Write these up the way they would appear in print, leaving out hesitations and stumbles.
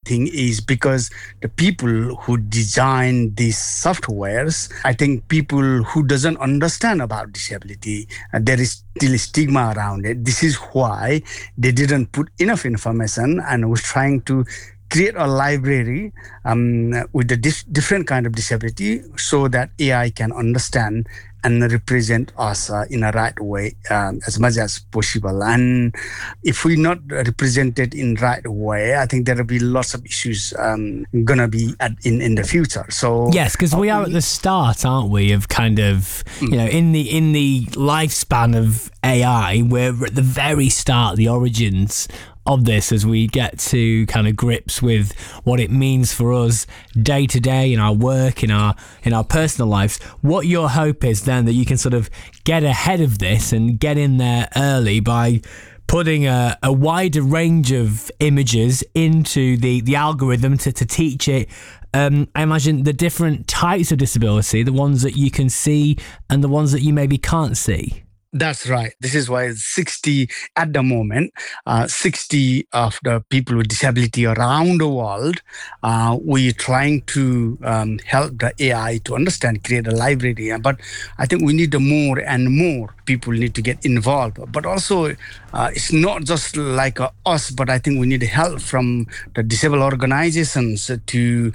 thing is because the people who design these softwares, I think people who doesn't understand about disability, there is still stigma around it. This is why they didn't put enough information and was trying to create a library with the different kind of disability so that AI can understand and represent us in a right way as much as possible. And if we're not represented in right way, I think there will be lots of issues gonna be in the future. So yes, because we are at the start, aren't we, of kind of in the lifespan of AI. We're at the very start, the origins of this, as we get to kind of grips with what it means for us day to day in our work, in our personal lives. What your hope is then that you can sort of get ahead of this and get in there early by putting a wider range of images into the algorithm to teach it. I imagine the different types of disability, the ones that you can see and the ones that you maybe can't see. That's right. This is why 60 at the moment, 60 of the people with disability around the world, we're trying to help the AI to understand, create a library. But I think we need more and more people need to get involved. But also, it's not just like us, but I think we need help from the disabled organizations to,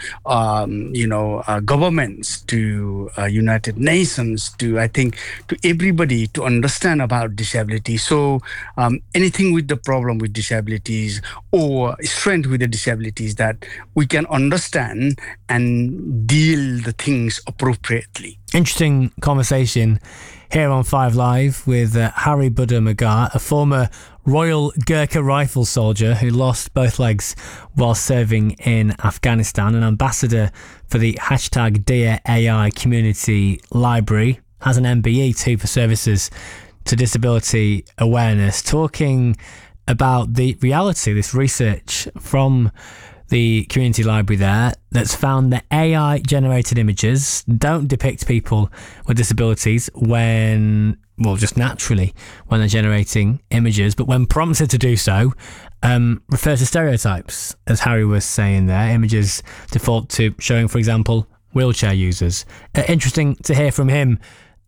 governments, to United Nations, to everybody to understand about disability. So anything with the problem with disabilities or strength with the disabilities that we can understand and deal the things appropriately. Interesting conversation here on 5 Live with Hari Buddha Magar, a former Royal Gurkha Rifle soldier who lost both legs while serving in Afghanistan, an ambassador for the #Dear AI Community Library, has an MBE too for services to disability awareness, talking about the reality, this research from the community library there that's found that AI generated images don't depict people with disabilities just naturally when they're generating images, but when prompted to do so, refer to stereotypes, as Hari was saying there. Images default to showing, for example, wheelchair users. Interesting to hear from him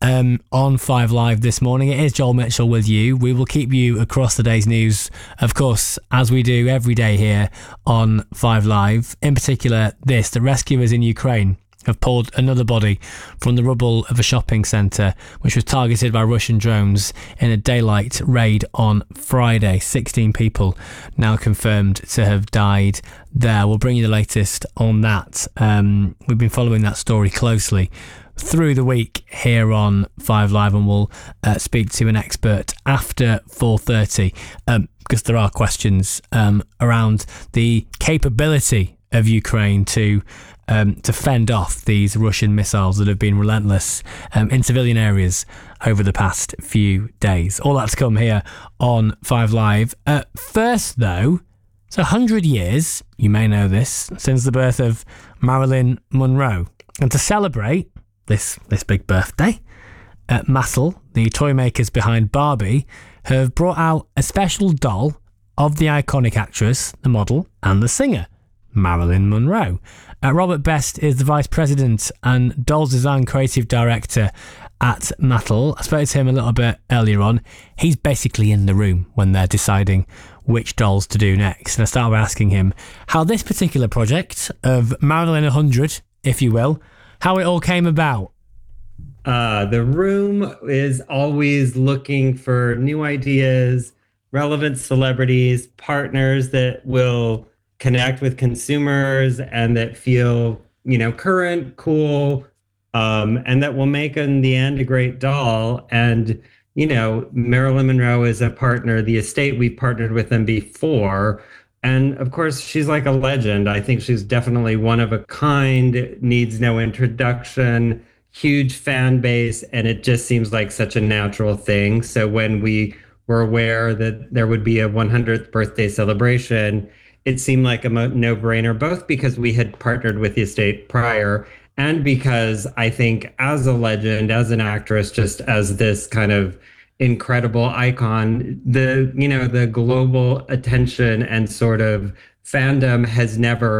on 5 Live this morning. It is Joel Mitchell with you. We will keep you across the day's news, of course, as we do every day here on 5 Live. In particular, the rescuers in Ukraine have pulled another body from the rubble of a shopping centre which was targeted by Russian drones in a daylight raid on Friday. 16 people now confirmed to have died there. We'll bring you the latest on that. We've been following that story closely through the week here on 5 Live, and we'll speak to an expert after 4:30 because there are questions around the capability of Ukraine to fend off these Russian missiles that have been relentless in civilian areas over the past few days. All that's come here on 5 Live. First, though, it's 100 years, you may know this, since the birth of Marilyn Monroe. And to celebrate this big birthday, Mattel, the toy makers behind Barbie, have brought out a special doll of the iconic actress, the model, and the singer, Marilyn Monroe. Robert Best is the Vice President and Dolls Design Creative Director at Mattel. I spoke to him a little bit earlier on. He's basically in the room when they're deciding which dolls to do next. And I started by asking him how this particular project of Marilyn 100, if you will, how it all came about. The room is always looking for new ideas, relevant celebrities, partners that will connect with consumers and that feel, current, cool, and that will make in the end a great doll. And, Marilyn Monroe is a partner, the estate, we partnered with them before. And of course, she's like a legend. I think she's definitely one of a kind, needs no introduction, huge fan base, and it just seems like such a natural thing. So when we were aware that there would be a 100th birthday celebration, it seemed like a no-brainer, both because we had partnered with the estate prior and because I think as a legend, as an actress, just as this kind of incredible icon, the global attention and sort of fandom has never